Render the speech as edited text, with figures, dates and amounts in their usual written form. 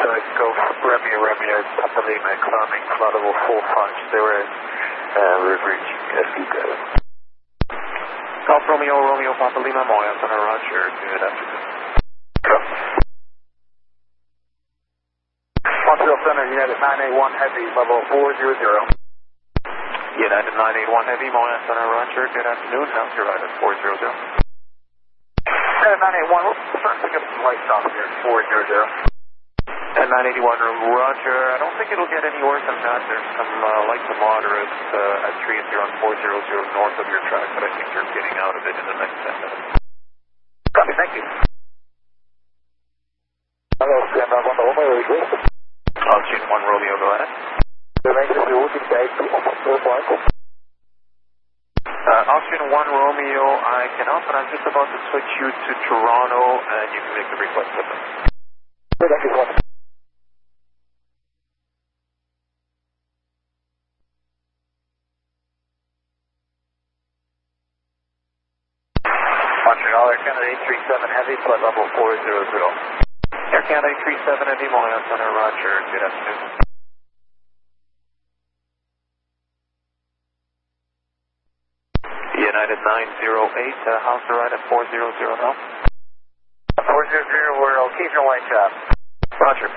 Go Romeo, Papa Lima, climbing flight level 450, route reaching Estuco. Golf Romeo, Papa Lima, Moya, Center, Roger, good afternoon. Montreal Center, United 981 Heavy, level 400. United 981 Heavy, Moya, Center, Roger, good afternoon. How's your ride at 400? United 981, we're starting to pick up some lights off here, 400. And 981, Roger. I don't think it'll get any worse than that. There's some light to moderate at 3 if you're on 400 north of your track, but I think you're getting out of it in the next 10 minutes. Copy, thank you. Hello, stand by 1 Romeo, is this? Oxygen 1 Romeo, go ahead. The range is looking back to almost 4 Oxygen 1 Romeo, I cannot, but I'm just about to switch you to Toronto, and you can make the request with them. Thank you, one. Montreal, Air Canada 837 Heavy, flight level 400. Air Canada 837 Heavy, Moya, Center, Roger, good afternoon. United 908, how's the ride at 400 now? 400, we're occasional light chop. Roger.